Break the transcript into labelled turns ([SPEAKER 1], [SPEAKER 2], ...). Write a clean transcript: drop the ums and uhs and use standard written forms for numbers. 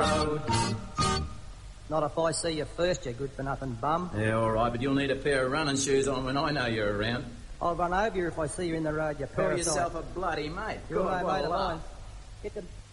[SPEAKER 1] road.
[SPEAKER 2] Not if I see you first, you good-for-nothing bum.
[SPEAKER 1] Yeah, all right, but you'll need a pair of running shoes on when I know you're around.
[SPEAKER 2] I'll run over you if I see you in the road, you
[SPEAKER 1] Call
[SPEAKER 2] parasite.
[SPEAKER 1] yourself a bloody mate.
[SPEAKER 2] You're
[SPEAKER 1] God,
[SPEAKER 2] no
[SPEAKER 1] what
[SPEAKER 2] mate
[SPEAKER 1] a
[SPEAKER 2] of
[SPEAKER 1] laugh.
[SPEAKER 2] mine. Get the